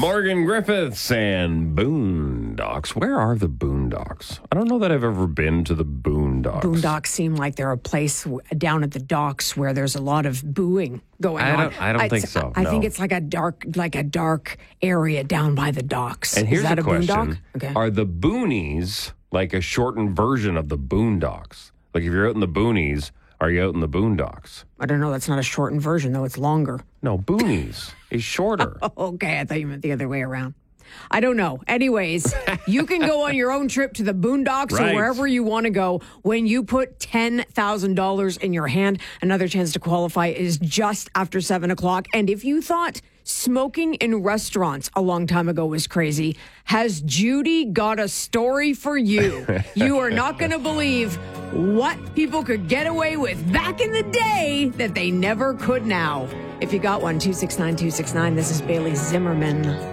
Morgan Griffiths and Boondocks. Where are the Boondocks? I don't know that I've ever been to the Boondocks. Boondocks seem like they're a place down at the docks where there's a lot of booing going on. I don't think so. I think it's like a dark area down by the docks. And here's Is that a question. Boondock? Okay. Are the Boonies like a shortened version of the Boondocks? Like if you're out in the boonies, are you out in the Boondocks? I don't know. That's not a shortened version, though. It's longer. No, Boonies is shorter. Okay, I thought you meant the other way around. I don't know. Anyways, you can go on your own trip to the Boondocks Right. or wherever you want to go. When you put $10,000 in your hand, another chance to qualify is just after 7 o'clock. And if you thought smoking in restaurants a long time ago was crazy, has Judy got a story for you? You are not going to believe what people could get away with back in the day that they never could now. If you got one, 269-269. This is Bailey Zimmerman.